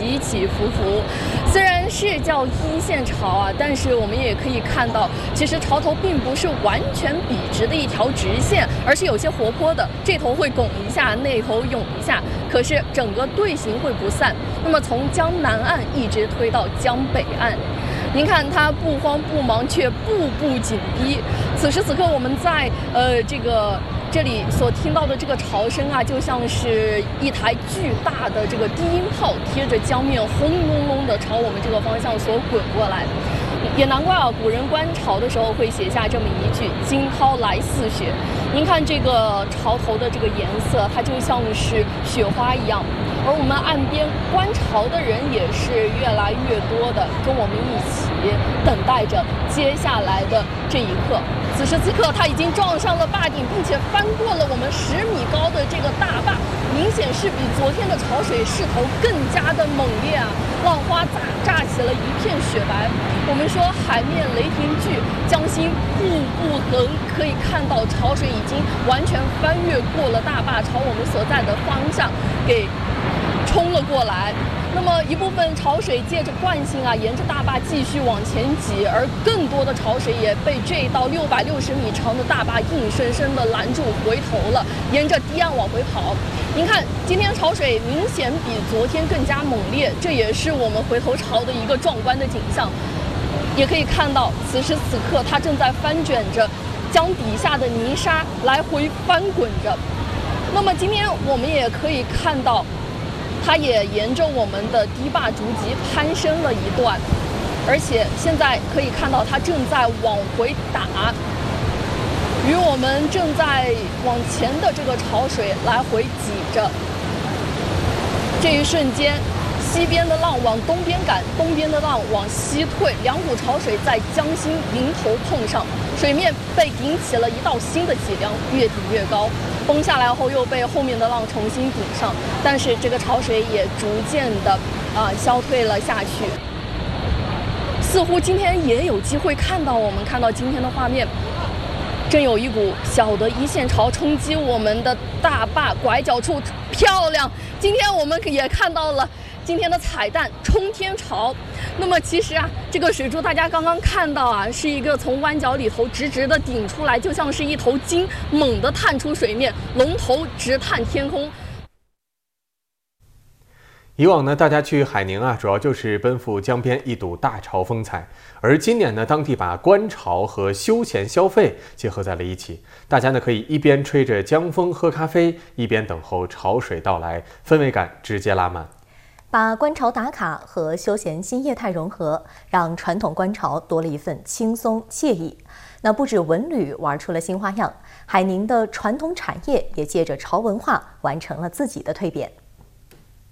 起起伏伏。虽然是叫一线潮啊，但是我们也可以看到，其实潮头并不是完全笔直的一条直线，而是有些活泼的，这头会拱一下，那头涌一下，可是整个队形会不散。那么从江南岸一直推到江北岸，您看它不慌不忙，却步步紧逼。此时此刻，我们在这里所听到的这个潮声啊，就像是一台巨大的这个低音炮贴着江面，轰隆隆的朝我们这个方向所滚过来。也难怪啊，古人观潮的时候会写下这么一句“惊涛来似雪”。您看这个潮头的这个颜色，它就像是雪花一样。而我们岸边观潮的人也是越来越多的，跟我们一起等待着接下来的这一刻。此时此刻，它已经撞上了坝顶，并且翻过了我们10米高的这个大坝，明显是比昨天的潮水势头更加的猛烈啊！浪花炸起了一片雪白。我们说海面雷霆剧，江心步步横，可以看到潮水已经完全翻越过了大坝，朝我们所在的方向给冲了过来。那么一部分潮水借着惯性啊，沿着大坝继续往前挤，而更多的潮水也被这道660米长的大坝硬生生的拦住，回头了，沿着堤岸往回跑。您看，今天潮水明显比昨天更加猛烈，这也是我们回头潮的一个壮观的景象。也可以看到，此时此刻它正在翻卷着江底下的泥沙，来回翻滚着。那么今天我们也可以看到，它也沿着我们的堤坝逐级攀升了一段，而且现在可以看到它正在往回打，与我们正在往前的这个潮水来回挤着。这一瞬间，西边的浪往东边赶，东边的浪往西退，两股潮水在江心迎头碰上，水面被顶起了一道新的脊梁，越顶越高。崩下来后又被后面的浪重新顶上，但是这个潮水也逐渐的消退了下去。似乎今天也有机会看到，我们看到今天的画面，正有一股小的一线潮冲击我们的大坝拐角处，漂亮！今天我们也看到了今天的彩蛋冲天潮。那么其实啊，这个水柱大家刚刚看到啊，是一个从湾角里头直直的顶出来，就像是一头鲸猛地探出水面，龙头直探天空。 以往呢，大家去海宁啊，主要就是奔赴江边一睹大潮风采。而今年呢，当地把观潮和休闲消费结合在了一起，大家呢可以一边吹着江风喝咖啡，一边等候潮水到来，氛围感直接拉满。 把观潮打卡和休闲新业态融合，让传统观潮多了一份轻松惬意。那不止文旅玩出了新花样，海宁的传统产业也借着潮文化完成了自己的蜕变。